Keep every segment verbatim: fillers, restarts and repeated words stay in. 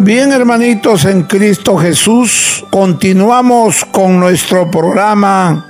Bien, hermanitos en Cristo Jesús, continuamos con nuestro programa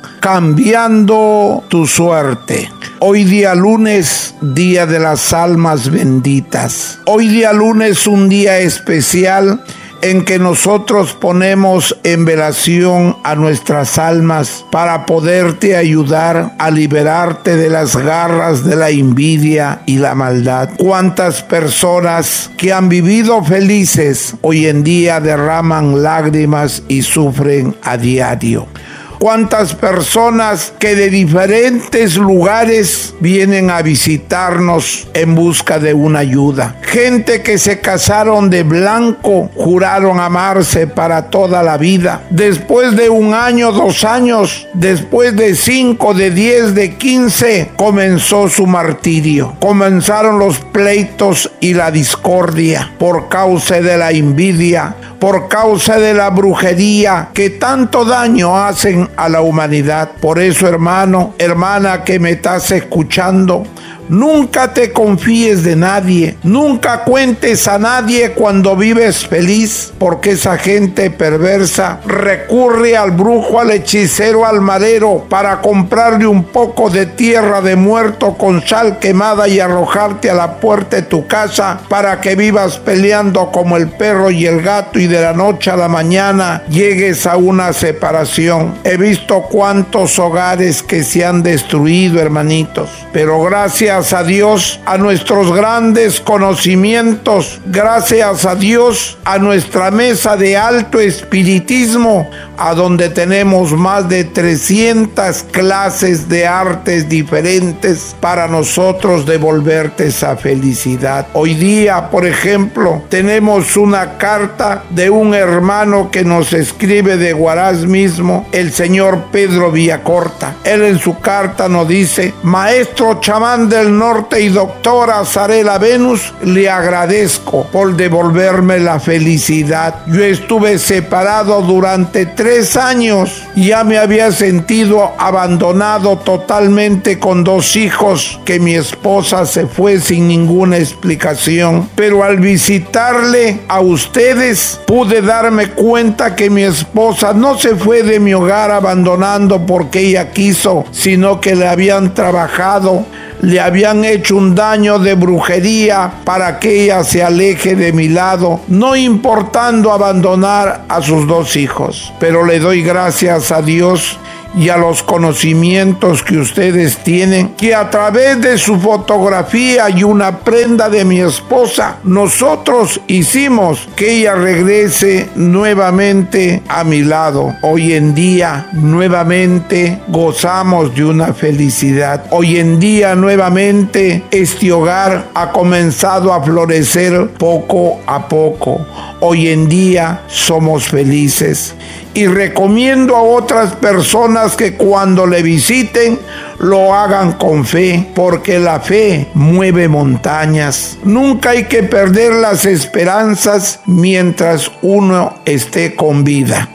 Cambiando tu Suerte. Hoy día lunes, día de las almas benditas. Hoy día lunes, un día especial en que nosotros ponemos en velación a nuestras almas para poderte ayudar a liberarte de las garras de la envidia y la maldad. ¿Cuántas personas que han vivido felices hoy en día derraman lágrimas y sufren a diario? ¿Cuántas personas que de diferentes lugares vienen a visitarnos en busca de una ayuda? Gente que se casaron de blanco, juraron amarse para toda la vida. Después de un año, dos años, después de cinco, de diez, de quince, comenzó su martirio. Comenzaron los pleitos y la discordia por causa de la envidia, por causa de la brujería que tanto daño hacen a la humanidad. Por eso, hermano, hermana que me estás escuchando, nunca te confíes de nadie, nunca cuentes a nadie cuando vives feliz, porque esa gente perversa recurre al brujo, al hechicero, al madero para comprarle un poco de tierra de muerto con sal quemada y arrojarte a la puerta de tu casa para que vivas peleando como el perro y el gato y de la noche a la mañana llegues a una separación. He visto cuántos hogares que se han destruido, hermanitos, pero gracias Gracias a Dios, a nuestros grandes conocimientos, gracias a Dios, a nuestra mesa de alto espiritismo, a donde tenemos más de trescientas clases de artes diferentes para nosotros devolverte esa felicidad. Hoy día, por ejemplo, tenemos una carta de un hermano que nos escribe de Huaraz mismo, el señor Pedro Villacorta. Él en su carta nos dice: maestro chamán del norte y doctora Sarela Venus, le agradezco por devolverme la felicidad. Yo estuve separado durante tres años, ya me había sentido abandonado totalmente con dos hijos, que mi esposa se fue sin ninguna explicación, pero al visitarle a ustedes pude darme cuenta que mi esposa no se fue de mi hogar abandonando porque ella quiso, sino que le habían trabajado, le habían hecho un daño de brujería para que ella se aleje de mi lado, no importando abandonar a sus dos hijos. Pero le doy gracias a Dios y a los conocimientos que ustedes tienen, que a través de su fotografía y una prenda de mi esposa, nosotros hicimos que ella regrese nuevamente a mi lado. Hoy en día nuevamente gozamos de una felicidad. Hoy en día nuevamente este hogar ha comenzado a florecer poco a poco. Hoy en día somos felices. Y recomiendo a otras personas que cuando le visiten lo hagan con fe, porque la fe mueve montañas. Nunca hay que perder las esperanzas mientras uno esté con vida.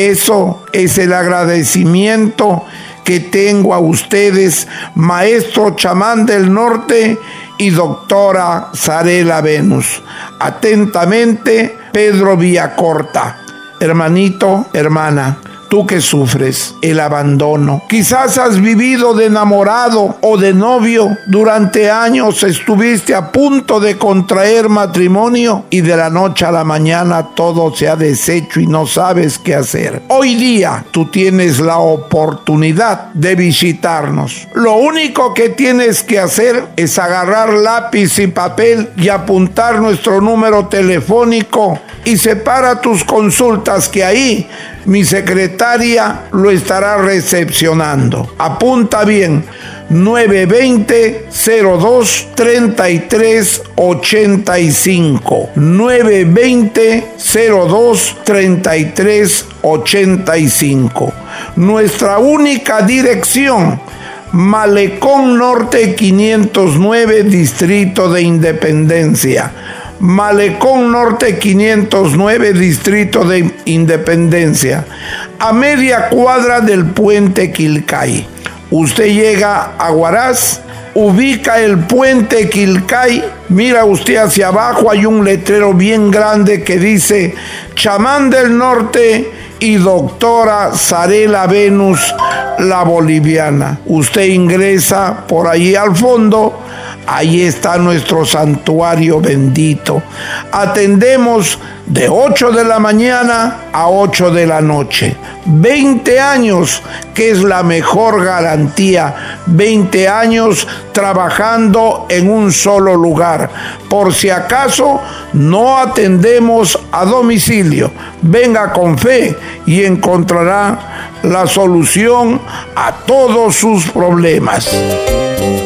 Eso es el agradecimiento que tengo a ustedes, maestro chamán del norte y doctora Sarela Venus. Atentamente, Pedro Villacorta. Hermanito, hermana, tú que sufres el abandono, quizás has vivido de enamorado o de novio durante años, estuviste a punto de contraer matrimonio y de la noche a la mañana todo se ha deshecho y no sabes qué hacer. Hoy día tú tienes la oportunidad de visitarnos. Lo único que tienes que hacer es agarrar lápiz y papel y apuntar nuestro número telefónico y separa tus consultas, que ahí mi secretaria lo estará recepcionando. Apunta bien: nueve dos cero, cero dos, treinta y tres ochenta y cinco. nueve dos cero, cero dos, treinta y tres ochenta y cinco. Nuestra única dirección: Malecón Norte quinientos nueve, Distrito de Independencia. Malecón Norte quinientos nueve, Distrito de Independencia, a media cuadra del puente Quilcay. Usted llega a Huaraz, ubica el puente Quilcay, mira usted hacia abajo, hay un letrero bien grande que dice Chamán del Norte y Doctora Zarela Venus, la boliviana. Usted ingresa por allí al fondo, ahí está nuestro santuario bendito. Atendemos de ocho de la mañana a ocho de la noche. veinte años, que es la mejor garantía. veinte años trabajando en un solo lugar. Por si acaso, no atendemos a domicilio. Venga con fe y encontrará la solución a todos sus problemas.